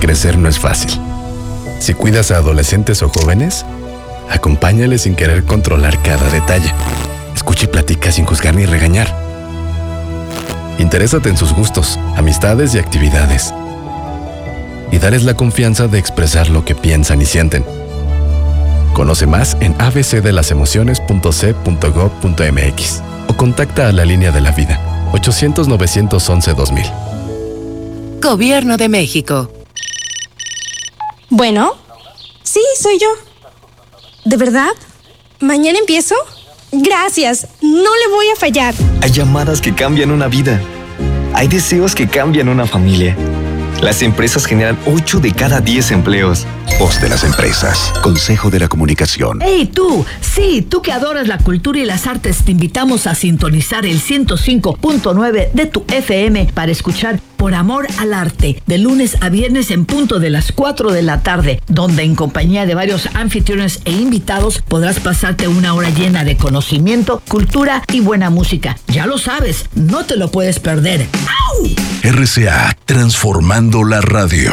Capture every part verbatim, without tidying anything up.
crecer no es fácil. Si cuidas a adolescentes o jóvenes, acompáñales sin querer controlar cada detalle. Escucha y platica sin juzgar ni regañar. Interésate en sus gustos, amistades y actividades. Y dales la confianza de expresar lo que piensan y sienten. Conoce más en a b c de las emociones punto c punto gob punto m x o contacta a la línea de la vida ochocientos, novecientos once, dos mil. Gobierno de México. Bueno, sí, soy yo. ¿De verdad? ¿Mañana empiezo? Gracias, no le voy a fallar. Hay llamadas que cambian una vida. Hay deseos que cambian una familia. Las empresas generan ocho de cada diez empleos. Voz de las empresas. Consejo de la Comunicación. ¡Hey, tú! Sí, tú que adoras la cultura y las artes, te invitamos a sintonizar el ciento cinco punto nueve de tu F M para escuchar Por Amor al Arte, de lunes a viernes en punto de las cuatro de la tarde, donde en compañía de varios anfitriones e invitados podrás pasarte una hora llena de conocimiento, cultura y buena música. Ya lo sabes, no te lo puedes perder. ¡Au! R C A, transformando la radio.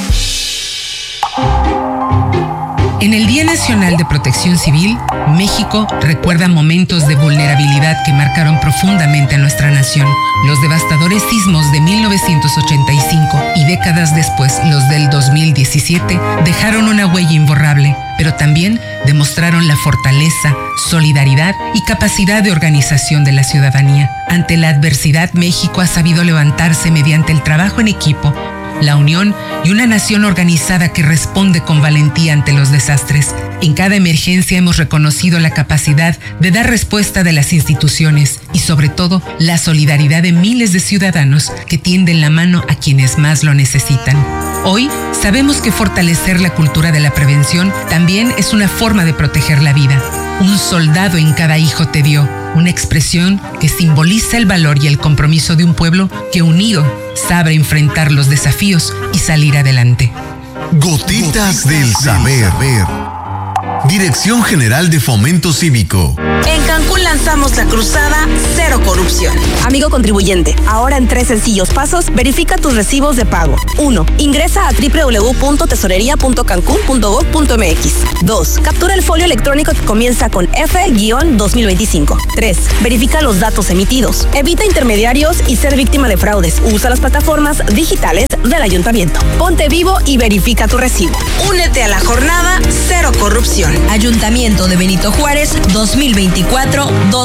En el Día Nacional de Protección Civil, México recuerda momentos de vulnerabilidad que marcaron profundamente a nuestra nación. Los devastadores sismos de mil novecientos ochenta y cinco y décadas después los del dos mil diecisiete dejaron una huella imborrable, pero también demostraron la fortaleza, solidaridad y capacidad de organización de la ciudadanía. Ante la adversidad, México ha sabido levantarse mediante el trabajo en equipo, la unión y una nación organizada que responde con valentía ante los desastres. En cada emergencia hemos reconocido la capacidad de dar respuesta de las instituciones y sobre todo la solidaridad de miles de ciudadanos que tienden la mano a quienes más lo necesitan. Hoy sabemos que fortalecer la cultura de la prevención también es una forma de proteger la vida. Un soldado en cada hijo te dio, una expresión que simboliza el valor y el compromiso de un pueblo que unido sabe enfrentar los desafíos y salir adelante. Gotitas del Saber. Dirección General de Fomento Cívico. En Cancún lanzamos la cruzada Cero Corrupción. Amigo contribuyente, ahora en tres sencillos pasos, verifica tus recibos de pago. uno. Ingresa a doble u doble u doble u punto tesorería punto cancún punto gob punto m x. dos. Captura el folio electrónico que comienza con F dos mil veinticinco. tres. Verifica los datos emitidos. Evita intermediarios y ser víctima de fraudes. Usa las plataformas digitales del ayuntamiento. Ponte vivo y verifica tu recibo. Únete a la jornada Cero Corrupción. Ayuntamiento de Benito Juárez dos mil veinticuatro dos